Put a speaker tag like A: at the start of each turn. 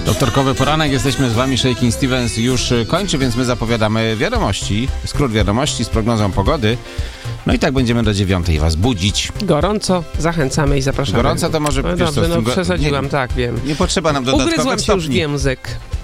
A: Wtorkowy poranek, jesteśmy z wami, Shakin' Stevens już kończy, więc my zapowiadamy wiadomości, skrót wiadomości z prognozą pogody. No i tak będziemy do 9 was budzić.
B: Gorąco zachęcamy i zapraszamy.
A: Gorąco to może...
B: No dobrze, przesadziłam, tak, wiem.
A: Nie potrzeba nam dodatkowych
B: Ugryzłam się już w język.